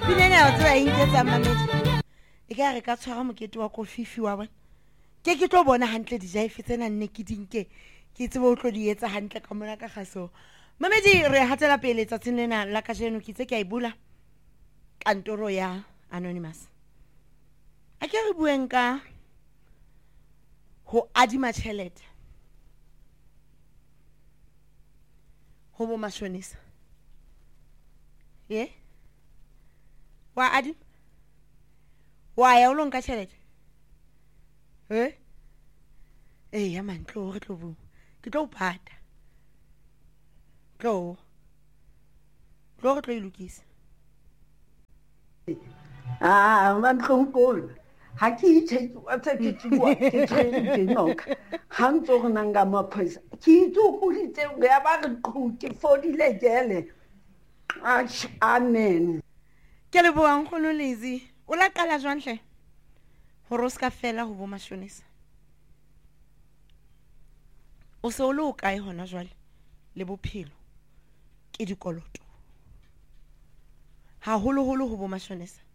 Pinana o tswa inketsa mamedi. E ka re ka tshwara mokete wa kofifi wa bona. Ke tlo bona hantle dijaife tsena nne ke dinke. Ke tsebe o tlo di etsa hantle ka mona ka kgaso. Mamedi re hatela pele tsatsing lena la kajeno ke tse ke a ibula kantoro ya Anonymous. A ke re bueng ka ho adima tjhelete ho bo mashonisa. Ye? Wa adim? Wa ya o lo nka tjhelete? Ya man tlo re tlo bua. Ke tlo o phata. Tlo re tlo ilukisa. Mantlonkolo ha ke itse wa tse ke tswa ke tshwere dinoka ha ntse go nanga maphoisa ke itse o kuditse ya ba re qhu ke fodile jele amen Ke le buang khono lezi o la qala jwang hle hore o ska fela ho bo mashonisa o se o le o kae hona jwale le bophelo ke dikoloto ha holo ho bo mashonisa